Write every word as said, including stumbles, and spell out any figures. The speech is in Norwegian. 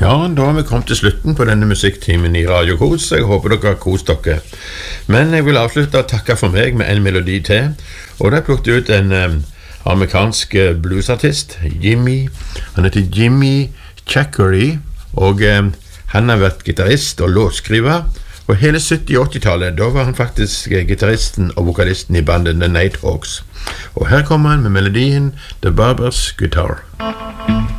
Ja, da har vi kommet til slutten på denne musikktimen i Radio Kos. Jeg håper dere har kost dere. Men jeg vil avslutte å takke for meg med en melodi til. Og da har jeg plukket ut en um, amerikansk bluesartist, Jimmy. Han heter Jimmy Chackery, og um, han har vært gitarist og låtskriver. Og hele sytti- og åtti-tallet, da var han faktisk gitaristen og vokalisten i bandet The Nighthawks. Og her kommer han med melodien The Barber's Guitar.